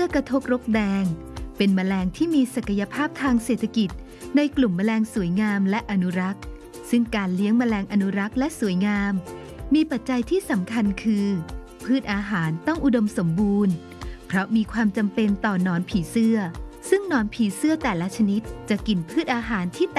อกระทกรกแดงเป็นแมลงที่มีศักยภาพทางเศรษฐกิจในกลุ่มแมลงสวยงามและอนุรักษ์ซึ่งการเลี้ยงแมลงอนุรักษ์และสวยงามมีปัจจัยที่สำคัญคือพืชอาหารต้องอุดมสมบูรณ์เพราะมีความจำเป็นต่อหนอนผีเสื้อซึ่งหนอนผีเสื้อแต่ละชนิดจะกินพืชอาหารที่